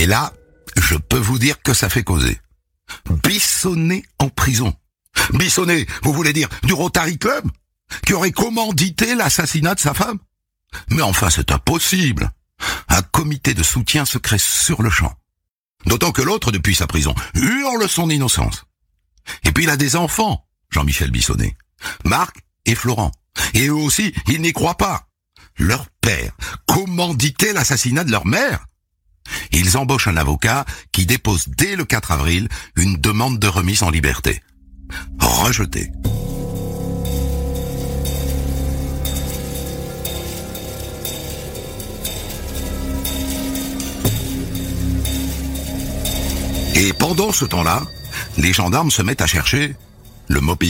Et là, je peux vous dire que ça fait causer. Bissonnet en prison. Bissonnet, vous voulez dire du Rotary Club, qui aurait commandité l'assassinat de sa femme? Mais enfin, c'est impossible. Un comité de soutien se crée sur le champ. D'autant que l'autre, depuis sa prison, hurle son innocence. Et puis il a des enfants, Jean-Michel Bissonnet, Marc et Florent. Et eux aussi, ils n'y croient pas. Leur père commanditait l'assassinat de leur mère. Ils embauchent un avocat qui dépose dès le 4 avril une demande de remise en liberté. Rejetée. Et pendant ce temps-là, les gendarmes se mettent à chercher le mobile.